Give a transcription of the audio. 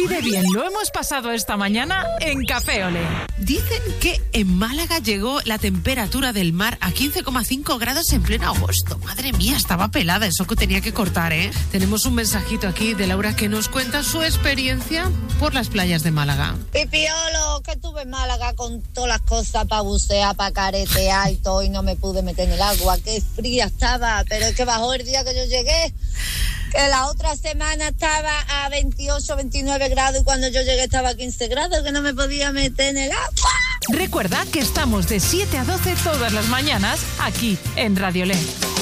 Así de bien lo hemos pasado esta mañana en Café Olé. Dicen que en Málaga llegó la temperatura del mar a 15,5 grados en pleno agosto. Madre mía, estaba pelada, eso que tenía que cortar, ¿eh? Tenemos un mensajito aquí de Laura que nos cuenta su experiencia por las playas de Málaga. Pipiolo, que estuve en Málaga con todas las cosas para bucear, para caretear y todo, y no me pude meter en el agua. Qué fría estaba, pero es que bajó el día que yo llegué, que la otra semana estaba a 28, 29 grados y cuando yo llegué estaba a 15 grados, que no me podía meter en el agua. Recuerda que estamos de 7 a 12 todas las mañanas aquí en Radio Lé.